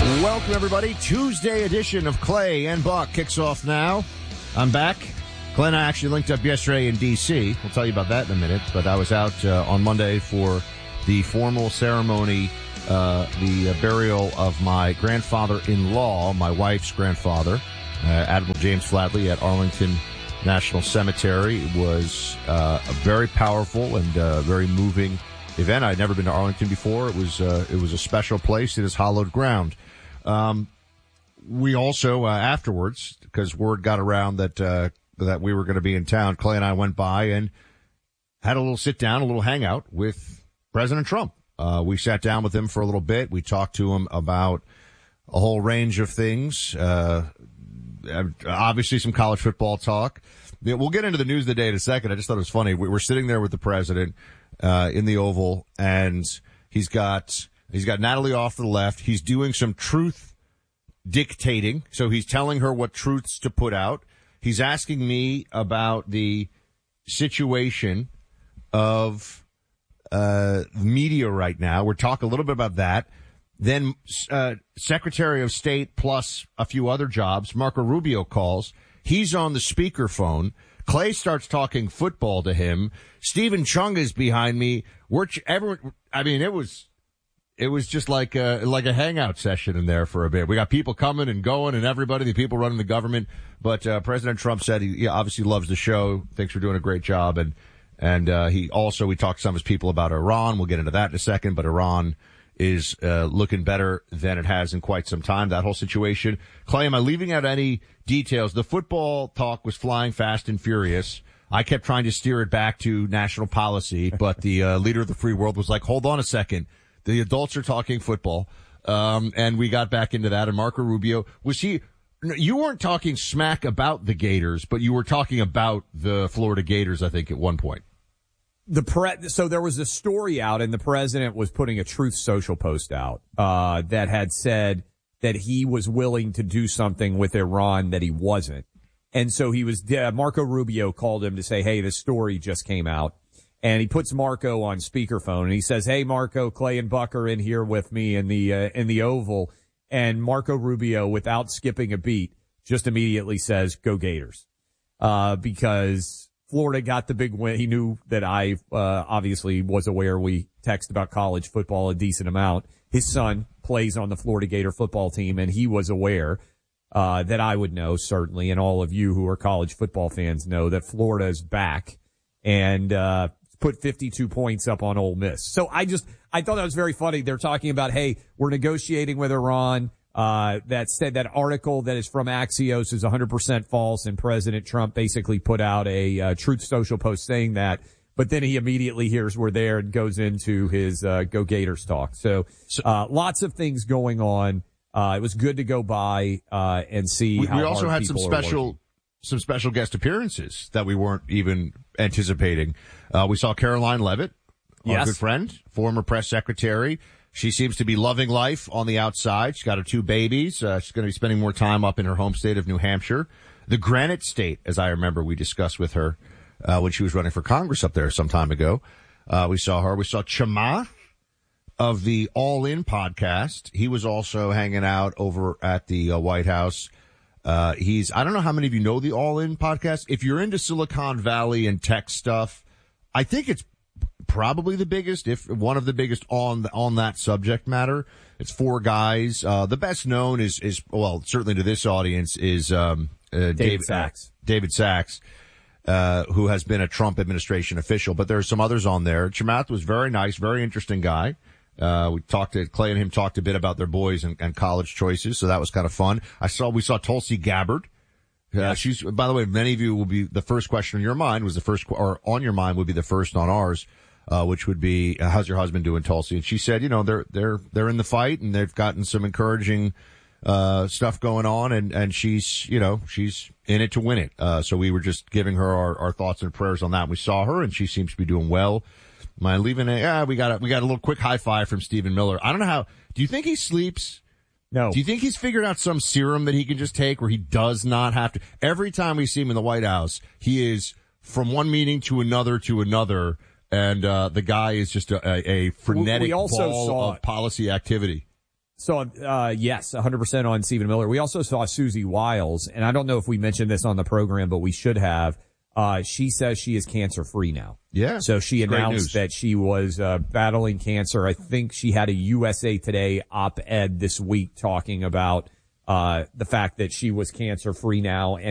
Welcome, everybody. Tuesday edition of Clay and Buck kicks off now. I'm back. Clay and I actually linked up yesterday in D.C. We'll tell you about that in a minute. But I was out on Monday for the formal ceremony, the burial of my grandfather-in-law, my wife's grandfather, Admiral James Flatley, at Arlington National Cemetery. It was a very powerful and very moving event. I'd never been to Arlington before. It was a special place. It is hallowed ground. We also, afterwards, because word got around that we were going to be in town, Clay and I went by and had a little sit down, a little hangout with President Trump. We sat down with him for a little bit. We talked to him about a whole range of things. Obviously some college football talk. We'll get into the news of the day in a second. I just thought it was funny. We were sitting there with the president, in the Oval, and he's got Natalie off to the left. He's doing some truth dictating. So he's telling her what truths to put out. He's asking me about the situation of media right now. We're talking a little bit about that. Then Secretary of State plus a few other jobs, Marco Rubio, calls. He's on the speakerphone. Clay starts talking football to him. Stephen Chung is behind me. It was just like a hangout session in there for a bit. We got people coming and going, and everybody, the people running the government. But President Trump said he obviously loves the show, thinks we're doing a great job, and we talked to some of his people about Iran. We'll get into that in a second, but Iran is looking better than it has in quite some time, that whole situation. Clay, am I leaving out any details? The football talk was flying fast and furious. I kept trying to steer it back to national policy, but the leader of the free world was like, hold on a second. The adults are talking football. And we got back into that. And Marco Rubio, you weren't talking smack about the Gators, but you were talking about the Florida Gators, I think, at one point. So there was a story out, and the president was putting a Truth Social post out, that had said that he was willing to do something with Iran that he wasn't. And so Marco Rubio called him to say, hey, this story just came out. And he puts Marco on speakerphone, and he says, hey, Marco, Clay and Buck are in here with me in the Oval. And Marco Rubio, without skipping a beat, just immediately says, go Gators. Because Florida got the big win. He knew that I, obviously was aware we text about college football a decent amount. His son plays on the Florida Gator football team, and he was aware, that I would know, certainly, and all of you who are college football fans know that Florida is back and, put 52 points up on Ole Miss. So I thought that was very funny. They're talking about, hey, we're negotiating with Iran. That article that is from Axios is 100% false, and President Trump basically put out a Truth Social post saying that. But then he immediately hears we're there and goes into his Go Gators talk. So lots of things going on. It was good to go by and see how we also hard had people some special guest appearances that we weren't even anticipating. We saw Caroline Leavitt, our good friend, former press secretary. She seems to be loving life on the outside. She's got her 2 babies. She's going to be spending more time up in her home state of New Hampshire. The Granite State, as I remember, we discussed with her when she was running for Congress up there some time ago. We saw her. We saw Chamath of the All In podcast. He was also hanging out over at the White House. I don't know how many of you know the All In podcast. If you're into Silicon Valley and tech stuff, I think it's probably the biggest, if one of the biggest on that subject matter. It's 4 guys. The best known is certainly to this audience is, David Sachs. David Sachs, who has been a Trump administration official, but there are some others on there. Chamath was very nice, very interesting guy. Clay and him talked a bit about their boys and college choices, so that was kind of fun. We saw Tulsi Gabbard. She's, by the way, many of you will be, the first question on your mind would be the first on ours, which would be, how's your husband doing, Tulsi? And she said, they're in the fight and they've gotten some encouraging, stuff going on, and she's in it to win it. So we were just giving her our thoughts and prayers on that. We saw her and she seems to be doing well. Am I leaving it? We got a little quick high five from Stephen Miller. I don't know do you think he sleeps? No. Do you think he's figured out some serum that he can just take where he does not have to? Every time we see him in the White House, he is from one meeting to another, and the guy is just a frenetic ball of policy activity. So, yes, 100% on Stephen Miller. We also saw Susie Wiles, and I don't know if we mentioned this on the program, but we should have. She says she is cancer-free now. Yeah. So she announced that she was battling cancer. I think she had a USA Today op-ed this week talking about the fact that she was cancer-free now. And